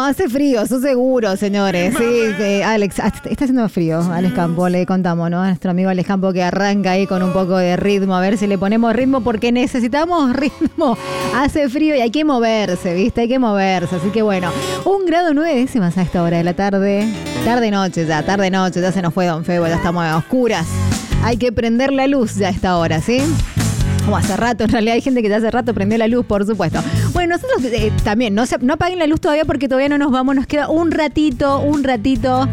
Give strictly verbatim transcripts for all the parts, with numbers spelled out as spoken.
hace frío, eso seguro, señores. Sí, eh, Alex, está haciendo frío, Alex Campo, le contamos, ¿no? A nuestro amigo Alex Campo que arranca ahí con un poco de ritmo, a ver si le ponemos ritmo porque necesitamos ritmo. Hace frío y hay que moverse, ¿viste? Hay que moverse, así que bueno, un grado nueve décimas a esta hora de la tarde. Tarde-noche ya, tarde-noche, ya se nos fue Don Febo, ya estamos a oscuras. Hay que prender la luz ya a esta hora, ¿sí? O hace rato, en realidad hay gente que ya hace rato prendió la luz, por supuesto. Bueno, nosotros eh, también, no, se, no apaguen la luz todavía porque todavía no nos vamos, nos queda un ratito, un ratito.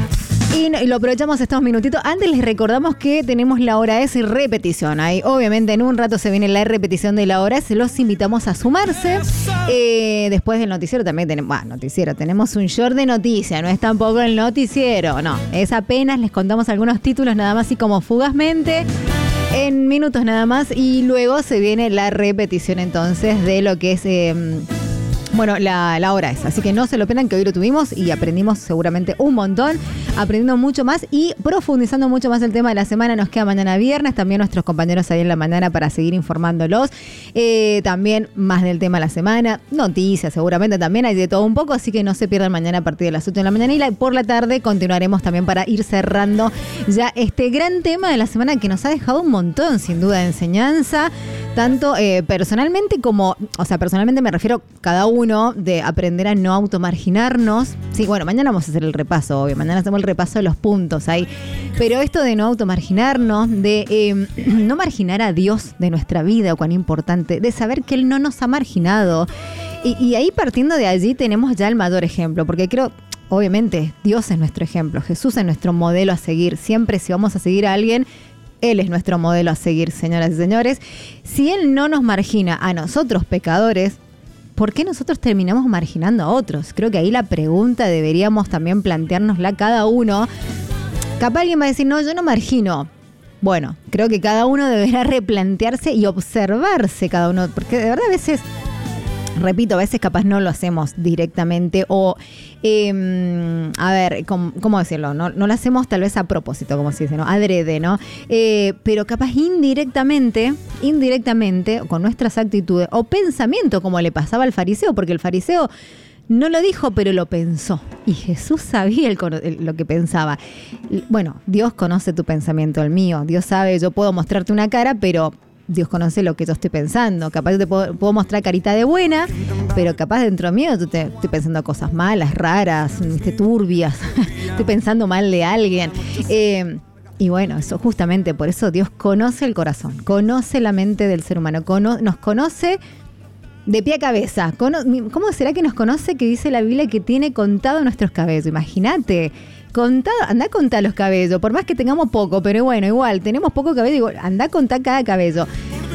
Y, no, y lo aprovechamos estos minutitos. Antes les recordamos que tenemos la hora S y repetición. Ahí, obviamente, en un rato se viene la repetición de la hora S. Los invitamos a sumarse. Eh, después del noticiero también tenemos... Bueno, noticiero, tenemos un short de noticias. No es tampoco el noticiero, no. Es apenas, les contamos algunos títulos nada más y como fugazmente... En minutos nada más y luego se viene la repetición entonces de lo que es, eh, bueno, la, la hora esa. Así que no se lo pierdan que hoy lo tuvimos y aprendimos seguramente un montón, aprendiendo mucho más y profundizando mucho más el tema de la semana. Nos queda mañana viernes, también nuestros compañeros ahí en la mañana para seguir informándolos. Eh, también más del tema de la semana, noticias seguramente también, hay de todo un poco, así que no se pierdan mañana a partir de las ocho de la mañana y la, por la tarde continuaremos también para ir cerrando ya este gran tema de la semana que nos ha dejado un montón, sin duda, de enseñanza, tanto eh, personalmente como, o sea, personalmente me refiero cada uno de aprender a no automarginarnos. Sí, bueno, mañana vamos a hacer el repaso, obvio, mañana hacemos el repaso de los puntos ahí, pero esto de no automarginarnos, de eh, no marginar a Dios de nuestra vida, o cuán importante, de saber que Él no nos ha marginado. Y, y ahí partiendo de allí tenemos ya el mayor ejemplo, porque creo, obviamente, Dios es nuestro ejemplo, Jesús es nuestro modelo a seguir. Siempre si vamos a seguir a alguien, Él es nuestro modelo a seguir, señoras y señores. Si Él no nos margina a nosotros pecadores, ¿por qué nosotros terminamos marginando a otros? Creo que ahí la pregunta deberíamos también planteárnosla cada uno. Capaz alguien va a decir, no, yo no margino. Bueno, creo que cada uno deberá replantearse y observarse cada uno, porque de verdad a veces, repito, a veces capaz no lo hacemos directamente o, eh, a ver, ¿cómo, cómo decirlo? No, no lo hacemos tal vez a propósito, como se dice, ¿no? Adrede, ¿no? Eh, pero capaz indirectamente, indirectamente, con nuestras actitudes o pensamiento, como le pasaba al fariseo, porque el fariseo no lo dijo, pero lo pensó. Y Jesús sabía el, el, lo que pensaba. Bueno, Dios conoce tu pensamiento, el mío. Dios sabe, yo puedo mostrarte una cara, pero Dios conoce lo que yo estoy pensando. Capaz yo te puedo, puedo mostrar carita de buena, pero capaz dentro mío yo te, estoy pensando cosas malas, raras, ¿viste? Turbias. Estoy pensando mal de alguien. Eh, y bueno, eso justamente por eso Dios conoce el corazón, conoce la mente del ser humano, cono, nos conoce de pie a cabeza. ¿Cómo será que nos conoce? Que dice la Biblia que tiene contado nuestros cabellos. Imagínate, contado, anda a contar los cabellos, por más que tengamos poco, pero bueno, igual, tenemos poco cabello, igual, anda a contar cada cabello.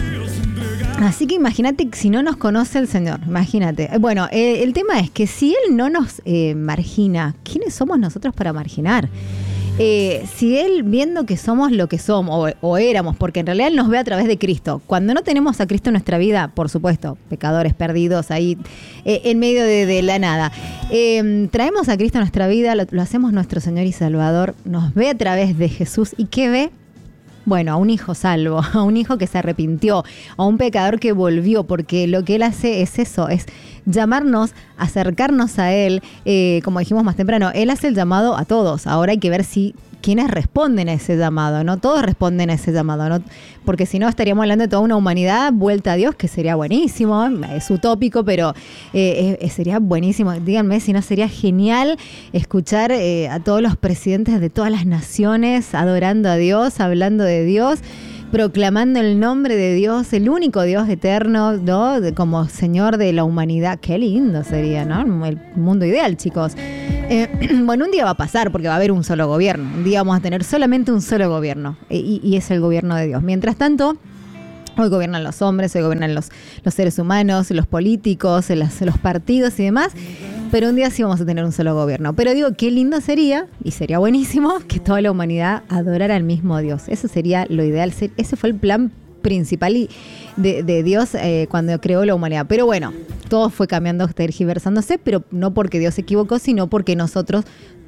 Así que imagínate si no nos conoce el Señor, imagínate. Bueno, eh, el tema es que si Él no nos eh, margina, ¿quiénes somos nosotros para marginar? Eh, si Él, viendo que somos lo que somos, o, o éramos, porque en realidad Él nos ve a través de Cristo. Cuando no tenemos a Cristo en nuestra vida, por supuesto, pecadores perdidos ahí eh, en medio de, de la nada. Eh, traemos a Cristo en nuestra vida, lo, lo hacemos nuestro Señor y Salvador, nos ve a través de Jesús. ¿Y qué ve? Bueno, a un hijo salvo, a un hijo que se arrepintió, a un pecador que volvió, porque lo que Él hace es eso, es llamarnos, acercarnos a Él, eh, como dijimos más temprano, Él hace el llamado a todos. Ahora hay que ver si quienes responden a ese llamado, no todos responden a ese llamado, ¿no? Porque si no estaríamos hablando de toda una humanidad vuelta a Dios, que sería buenísimo, es utópico, pero eh, eh, sería buenísimo. Díganme si no sería genial escuchar eh, a todos los presidentes de todas las naciones adorando a Dios, hablando de Dios, proclamando el nombre de Dios, el único Dios eterno, ¿no? De, como Señor de la humanidad. Qué lindo sería, ¿no? El mundo ideal, chicos. Eh, bueno, un día va a pasar porque va a haber un solo gobierno. Un día vamos a tener solamente un solo gobierno y, y es el gobierno de Dios. Mientras tanto, hoy gobiernan los hombres, hoy gobiernan los, los seres humanos, los políticos, los, los partidos y demás. Pero un día sí vamos a tener un solo gobierno. Pero digo, qué lindo sería, y sería buenísimo, que toda la humanidad adorara al mismo Dios. Eso sería lo ideal. Ese fue el plan principal y de, de Dios eh, cuando creó la humanidad. Pero bueno, todo fue cambiando, tergiversándose, pero no porque Dios se equivocó, sino porque nosotros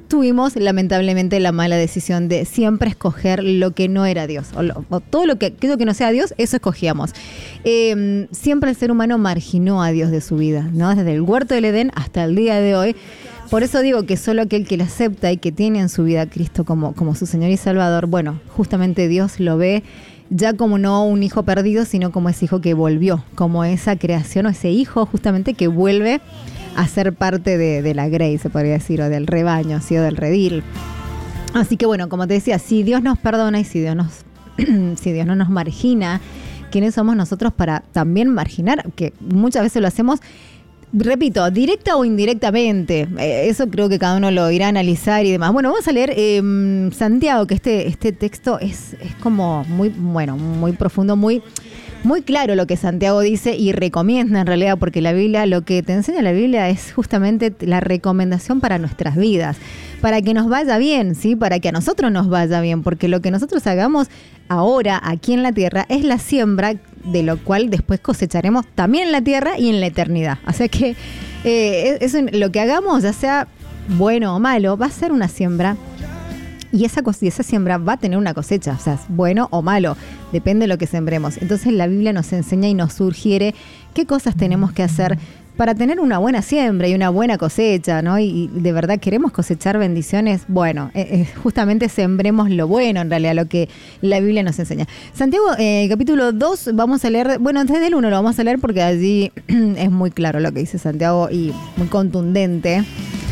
tuvimos lamentablemente la mala decisión de siempre escoger lo que no era Dios, o, lo, o todo lo que, aquello que no sea Dios, eso escogíamos. Eh, siempre el ser humano marginó a Dios de su vida, ¿no? Desde el huerto del Edén hasta el día de hoy. Por eso digo que solo aquel que le acepta y que tiene en su vida a Cristo como, como su Señor y Salvador, bueno, justamente Dios lo ve ya como no un hijo perdido, sino como ese hijo que volvió, como esa creación o ese hijo justamente que vuelve a ser parte de, de la grey, se podría decir, o del rebaño, ¿sí? O del redil. Así que bueno, como te decía, si Dios nos perdona y si Dios nos, si Dios no nos margina, ¿quiénes somos nosotros para también marginar? Que muchas veces lo hacemos, repito, directa o indirectamente. Eh, eso creo que cada uno lo irá a analizar y demás. Bueno, vamos a leer eh, Santiago, que este, este texto es, es como muy, bueno, muy profundo, muy, muy claro lo que Santiago dice y recomienda en realidad, porque la Biblia, lo que te enseña la Biblia es justamente la recomendación para nuestras vidas, para que nos vaya bien, ¿sí? Para que a nosotros nos vaya bien, porque lo que nosotros hagamos ahora aquí en la tierra es la siembra de lo cual después cosecharemos también en la tierra y en la eternidad. O sea que eh, eso, lo que hagamos, ya sea bueno o malo, va a ser una siembra y esa, y esa siembra va a tener una cosecha, o sea, bueno o malo, depende de lo que sembremos. Entonces la Biblia nos enseña y nos sugiere qué cosas tenemos que hacer para tener una buena siembra y una buena cosecha, ¿no? Y, y de verdad queremos cosechar bendiciones. Bueno, eh, eh, justamente sembremos lo bueno, en realidad, lo que la Biblia nos enseña. Santiago, eh, capítulo dos, vamos a leer, bueno, desde el uno lo vamos a leer porque allí es muy claro lo que dice Santiago y muy contundente.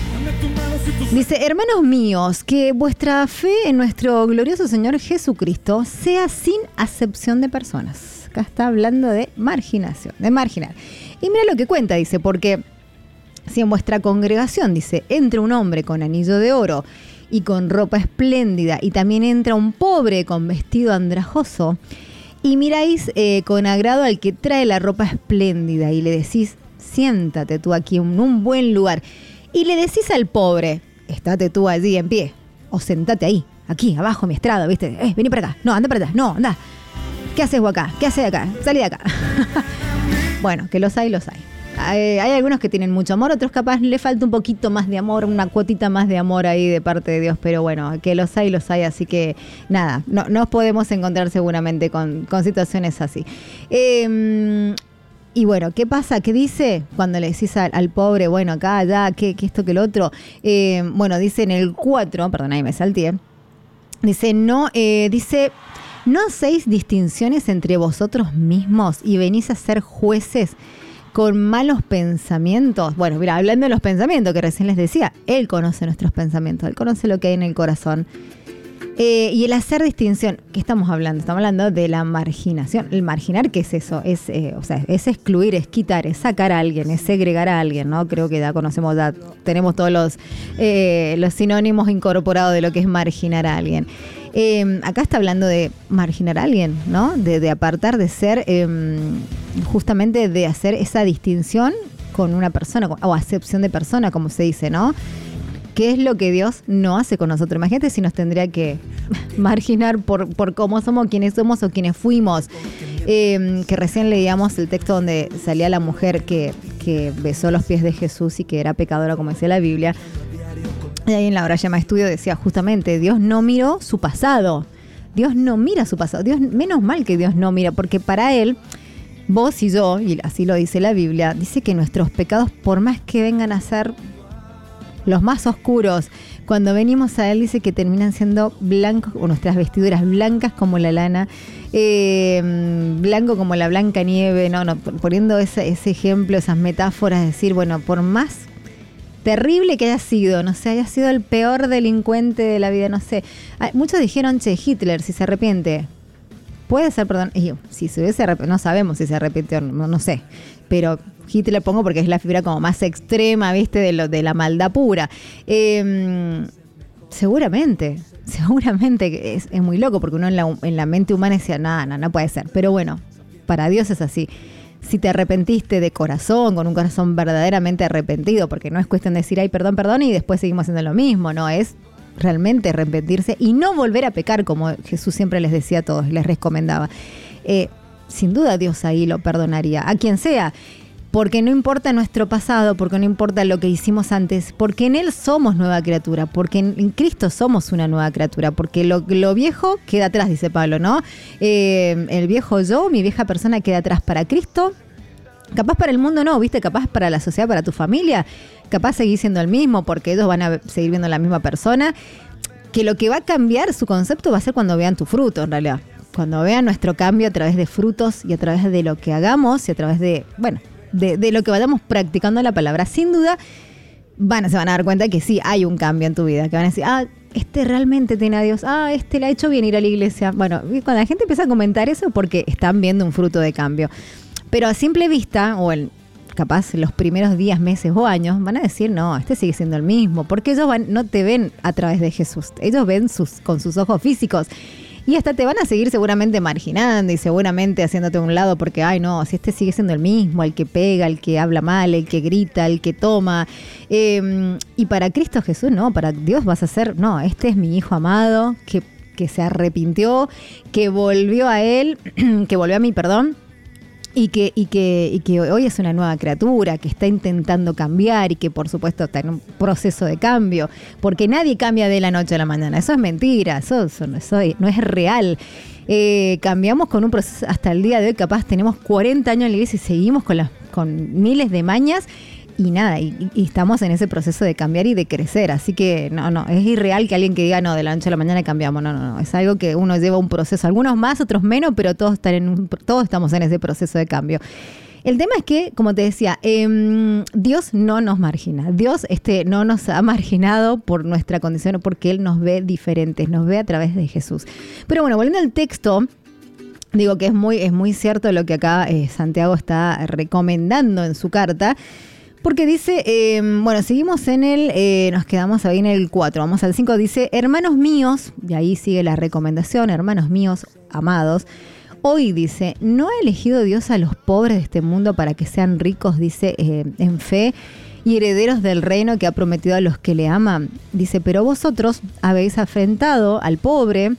Dice, hermanos míos, que vuestra fe en nuestro glorioso Señor Jesucristo sea sin acepción de personas. Acá está hablando de marginación, de marginar. Y mira lo que cuenta, dice, porque si en vuestra congregación, dice, entra un hombre con anillo de oro y con ropa espléndida, y también entra un pobre con vestido andrajoso, y miráis eh, con agrado al que trae la ropa espléndida, y le decís, siéntate tú aquí en un buen lugar, y le decís al pobre, estate tú allí en pie, o sentate ahí, aquí, abajo, mi estrado, ¿viste? Eh, vení para acá, no, anda para atrás, no, anda. ¿Qué haces vos acá? ¿Qué haces acá? Salí de acá. Bueno, que los hay, los hay. hay. Hay algunos que tienen mucho amor, otros capaz le falta un poquito más de amor, una cuotita más de amor ahí de parte de Dios, pero bueno, que los hay, los hay, así que nada, no nos podemos encontrar seguramente con, con situaciones así. Eh, y bueno, ¿qué pasa? ¿Qué dice cuando le decís al, al pobre, bueno, acá, allá, que, que esto, que lo otro? Eh, bueno, dice en el cuatro, perdón, ahí me salté, dice, no, eh, dice... ¿No hacéis distinciones entre vosotros mismos y venís a ser jueces con malos pensamientos? Bueno, mira, hablando de los pensamientos que recién les decía, Él conoce nuestros pensamientos, Él conoce lo que hay en el corazón. Eh, y el hacer distinción, ¿qué estamos hablando? Estamos hablando de la marginación. El marginar, ¿qué es eso? Es, eh, o sea, es excluir, es quitar, es sacar a alguien, es segregar a alguien, ¿no? Creo que ya conocemos, ya tenemos todos los, eh, los sinónimos incorporados de lo que es marginar a alguien. Eh, acá está hablando de marginar a alguien, ¿no? De, de apartar, de ser, eh, justamente de hacer esa distinción con una persona, o acepción de persona, como se dice, ¿no? ¿Qué es lo que Dios no hace con nosotros? Imagínate si nos tendría que marginar por, por cómo somos, quiénes somos o quiénes fuimos. Eh, que recién leíamos el texto donde salía la mujer que, que besó los pies de Jesús y que era pecadora, como decía la Biblia. Y ahí en la hora llama estudio decía justamente, Dios no miró su pasado. Dios no mira su pasado. Dios, menos mal que Dios no mira, porque para Él, vos y yo, y así lo dice la Biblia, dice que nuestros pecados, por más que vengan a ser los más oscuros, cuando venimos a Él dice que terminan siendo blancos, o nuestras vestiduras blancas como la lana, eh, blanco como la blanca nieve, no, no, poniendo ese, ese ejemplo, esas metáforas, decir, bueno, por más terrible que haya sido, no sé, haya sido el peor delincuente de la vida, no sé. Muchos dijeron, che, Hitler, si se arrepiente, puede ser, perdón, y si se hubiese arrepentido, no sabemos si se arrepintió, no, no sé, pero Hitler pongo porque es la figura como más extrema, viste, de lo de la maldad pura. Eh, seguramente, seguramente es, es muy loco, porque uno en la, en la mente humana decía, nada, no, no puede ser, pero bueno, para Dios es así. Si te arrepentiste de corazón, con un corazón verdaderamente arrepentido, porque no es cuestión de decir, ay, perdón, perdón, y después seguimos haciendo lo mismo, no, es realmente arrepentirse y no volver a pecar, como Jesús siempre les decía a todos, les recomendaba. Eh, sin duda Dios ahí lo perdonaría, a quien sea. Porque no importa nuestro pasado, porque no importa lo que hicimos antes, porque en Él somos nueva criatura, porque en, en Cristo somos una nueva criatura, porque lo, lo viejo queda atrás, dice Pablo, ¿no? Eh, el viejo yo, mi vieja persona queda atrás para Cristo. Capaz para el mundo no, ¿viste? Capaz para la sociedad, para tu familia, capaz seguir siendo el mismo, porque ellos van a seguir viendo la misma persona. Que lo que va a cambiar su concepto va a ser cuando vean tu fruto, en realidad. Cuando vean nuestro cambio a través de frutos y a través de lo que hagamos y a través de, bueno... De, de lo que vayamos practicando la palabra, sin duda van, se van a dar cuenta que sí hay un cambio en tu vida, que van a decir, ah, este realmente tiene a Dios, ah, este le ha hecho bien ir a la iglesia. Bueno, cuando la gente empieza a comentar eso porque están viendo un fruto de cambio, pero a simple vista o en, capaz los primeros días, meses o años van a decir, no, este sigue siendo el mismo, porque ellos van, no te ven a través de Jesús, ellos ven sus, con sus ojos físicos. Y hasta te van a seguir seguramente marginando y seguramente haciéndote a un lado porque, ay no, si este sigue siendo el mismo, el que pega, el que habla mal, el que grita, el que toma. Eh, y para Cristo Jesús, no, para Dios vas a ser, no, este es mi hijo amado que, que se arrepintió, que volvió a Él, que volvió a mí, perdón. Y que, y, que, y que hoy es una nueva criatura, que está intentando cambiar y que por supuesto está en un proceso de cambio, porque nadie cambia de la noche a la mañana, eso es mentira, eso, eso, eso no es real. Eh, cambiamos con un proceso hasta el día de hoy, capaz tenemos cuarenta años en la iglesia y seguimos con, las, con miles de mañas y nada, y, y estamos en ese proceso de cambiar y de crecer, así que no, no, es irreal que alguien que diga no, de la noche a la mañana cambiamos, no, no, no, es algo que uno lleva un proceso, algunos más, otros menos, pero todos, están en un, todos estamos en ese proceso de cambio. El tema es que, como te decía, eh, Dios no nos margina, Dios este, no nos ha marginado por nuestra condición, porque Él nos ve diferentes, nos ve a través de Jesús. Pero bueno, volviendo al texto, digo que es muy, es muy cierto lo que acá eh, Santiago está recomendando en su carta. Porque dice, eh, bueno, seguimos en el, eh, nos quedamos ahí en el cuatro, vamos al cinco, dice, hermanos míos, y ahí sigue la recomendación, hermanos míos, amados, hoy dice, ¿no ha elegido Dios a los pobres de este mundo para que sean ricos, dice, eh, en fe y herederos del reino que ha prometido a los que le aman? Dice, pero vosotros habéis afrentado al pobre.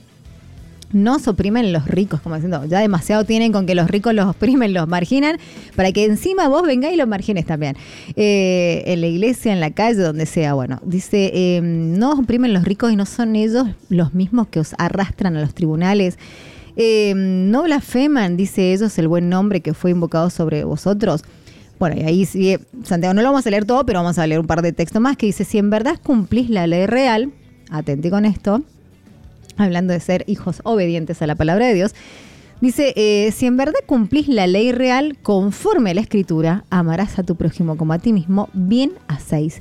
No os oprimen los ricos, como diciendo, ya demasiado tienen con que los ricos los oprimen, los marginan, para que encima vos vengáis y los margines también. Eh, en la iglesia, en la calle, donde sea. Bueno, dice, eh, no os oprimen los ricos y no son ellos los mismos que os arrastran a los tribunales. Eh, no blasfeman, dice ellos, el buen nombre que fue invocado sobre vosotros. Bueno, y ahí sigue, Santiago, no lo vamos a leer todo, pero vamos a leer un par de textos más que dice, si en verdad cumplís la ley real, atente con esto, hablando de ser hijos obedientes a la palabra de Dios, dice, eh, si en verdad cumplís la ley real conforme a la Escritura, amarás a tu prójimo como a ti mismo, bien hacéis.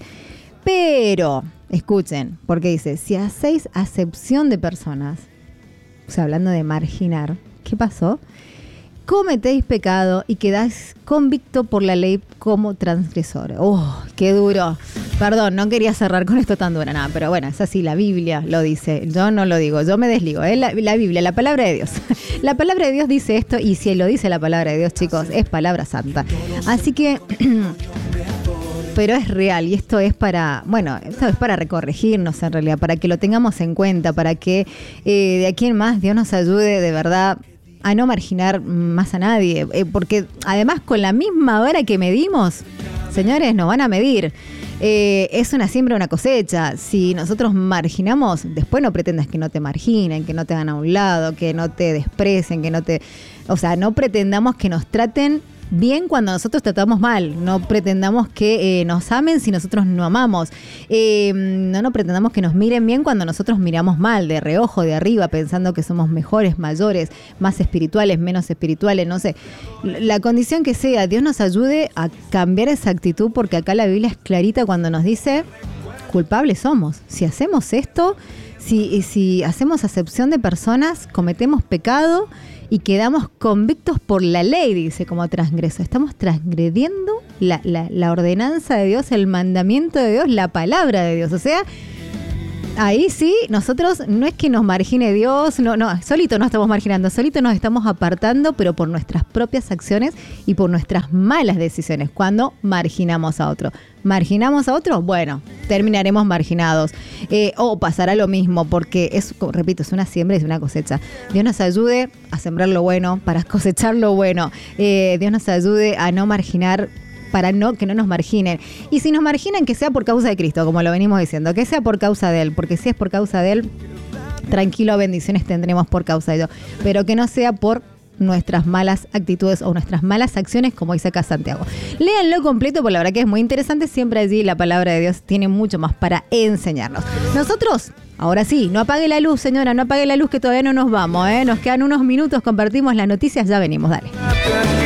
Pero, escuchen, porque dice, si hacéis acepción de personas, o sea, hablando de marginar, ¿qué pasó? Cometéis pecado y quedáis convicto por la ley como transgresor. ¡Oh, qué duro! Perdón, no quería cerrar con esto tan duro, nada, pero bueno, es así, la Biblia lo dice. Yo no lo digo, yo me desligo. ¿eh? La, la Biblia, la palabra de Dios. La palabra de Dios dice esto y si lo dice la palabra de Dios, chicos, es palabra santa. Así que... pero es real y esto es para, bueno, esto es para recorregirnos en realidad, para que lo tengamos en cuenta, para que eh, de aquí en más Dios nos ayude de verdad a no marginar más a nadie, eh, porque además con la misma vara que medimos, señores, nos van a medir. Eh, es una siembra, una cosecha. Si nosotros marginamos, después no pretendas que no te marginen, que no te hagan a un lado, que no te desprecien, que no te... O sea, no pretendamos que nos traten bien cuando nosotros tratamos mal. No pretendamos que eh, nos amen si nosotros no amamos. Eh, no, no pretendamos que nos miren bien cuando nosotros miramos mal, de reojo, de arriba, pensando que somos mejores, mayores, más espirituales, menos espirituales, no sé. La condición que sea, Dios nos ayude a cambiar esa actitud, porque acá la Biblia es clarita cuando nos dice, culpables somos. Si hacemos esto, si, si hacemos acepción de personas, cometemos pecado y quedamos convictos por la ley, dice, como transgreso. Estamos transgrediendo la, la, la ordenanza de Dios, el mandamiento de Dios, la palabra de Dios. O sea, ahí sí, nosotros no es que nos margine Dios, no, no, solito no estamos marginando, solito nos estamos apartando, pero por nuestras propias acciones y por nuestras malas decisiones, cuando marginamos a otro. ¿Marginamos a otro? Bueno, terminaremos marginados. Eh, o pasará lo mismo, porque es, repito, es una siembra y es una cosecha. Dios nos ayude a sembrar lo bueno para cosechar lo bueno. Eh, Dios nos ayude a no marginar para no, que no nos marginen. Y si nos marginan, que sea por causa de Cristo, como lo venimos diciendo, que sea por causa de Él, porque si es por causa de Él, tranquilo, bendiciones tendremos por causa de Dios, pero que no sea por nuestras malas actitudes o nuestras malas acciones, como dice acá Santiago. Léanlo completo, porque la verdad que es muy interesante. Siempre allí la palabra de Dios tiene mucho más para enseñarnos. Nosotros, ahora sí, no apague la luz, señora, no apague la luz, que todavía no nos vamos, ¿eh? Nos quedan unos minutos, compartimos las noticias, ya venimos, dale.